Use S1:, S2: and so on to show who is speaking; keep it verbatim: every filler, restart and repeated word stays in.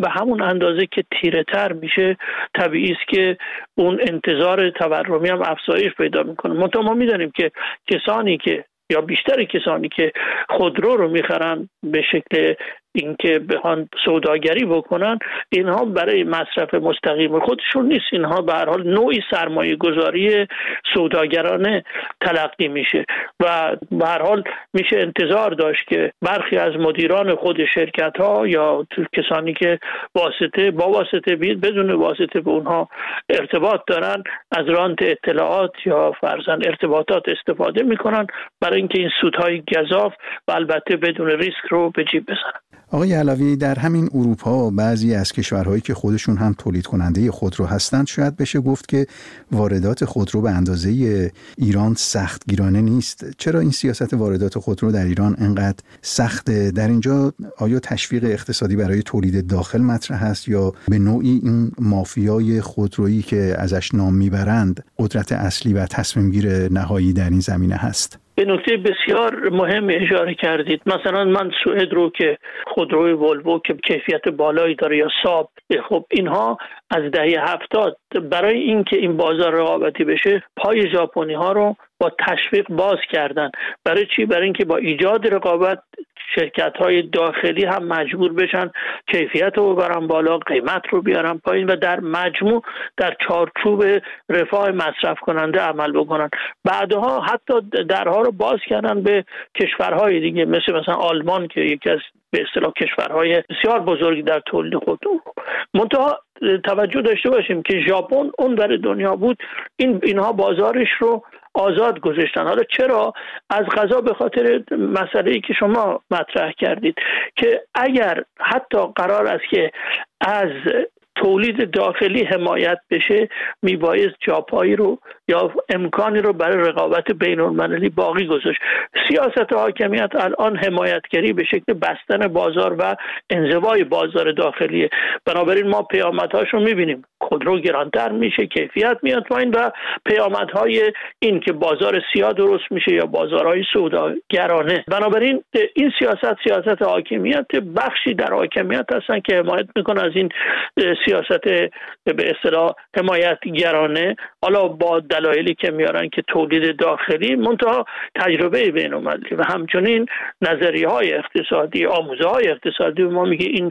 S1: به همون اندازه که تیره تر میشه طبیعی است که اون انتظار تورمی هم افزایش پیدا میکنه. منتها ما میدونیم که کسانی که یا بیشتر کسانی که خودرو رو میخرن به شکل اینکه بخوان سوداگری بکنن، اینها برای مصرف مستقیم خودشون نیست، اینها به هر حال نوعی سرمایه گذاری سوداگرانه تلقی میشه و به هر حال میشه انتظار داشت که برخی از مدیران خود شرکت ها یا کسانی که واسطه با واسطه بید بدون واسطه به اونها ارتباط دارن از رانت اطلاعات یا فرضاً ارتباطات استفاده میکنن برای اینکه این سودهای گزاف و البته بدون ریسک رو به جیب بزنن.
S2: آقای علوی، در همین اروپا بعضی از کشورهایی که خودشون هم تولید کننده خودرو هستند شاید بشه گفت که واردات خودرو به اندازه ایران سختگیرانه نیست. چرا این سیاست واردات خودرو در ایران انقدر سخته؟ در اینجا آیا تشویق اقتصادی برای تولید داخل مطرح است یا به نوعی این مافیای خودرویی که ازش نام میبرند قدرت اصلی و تصمیم گیر نهایی در این زمینه هست؟
S1: به نکته بسیار مهم اشاره کردید. مثلا من سوئد رو که خودروی ولوو که کیفیت بالایی داره یا ساب، خب اینها از دهه هفتاد برای اینکه این بازار رقابتی بشه پای ژاپنی ها رو با تشویق باز کردن. برای چی؟ برای اینکه با ایجاد رقابت شرکت های داخلی هم مجبور بشن کیفیت رو ببرن بالا، قیمت رو بیارن پایین و در مجموع در چارچوب رفاه مصرف کننده عمل بکنن. بعدها حتی درها رو باز کردن به کشورهای دیگه مثل مثلا آلمان که یکی از به اصطلاح کشورهای بسیار بزرگی در تولید خودرو. منتها توجه داشته باشیم که ژاپن اون ور دنیا بود، این اینها بازارش رو آزاد گذاشتن. حالا چرا؟ از قضا به خاطر مسئله‌ای که شما مطرح کردید که اگر حتی قرار است که از تولید داخلی حمایت بشه میبایست جاپایی رو یا امکانی رو برای رقابت بین المللی باقی گذاشت. سیاست حاکمیت الان حمایتگری به شکل بستن بازار و انزوای بازار داخلیه. بنابراین ما پیامدهاش رو میبینیم، خودرو گرانتر میشه، کیفیت میاد پایین و پیامدهای این که بازار سیاه درست میشه یا بازارهای سوداگرانه. بنابراین این سیاست سیاست حاکمیت، بخشی در حاکمیت هستن که حمایت میکنن از این سیاست به اصطلاح حمایتگرانه، حالا با دلایلی که میارن که تولید داخلی، منتها تجربه بین‌المللی و همچنین نظریه‌های اقتصادی، آموزه‌های اقتصادی ما میگه این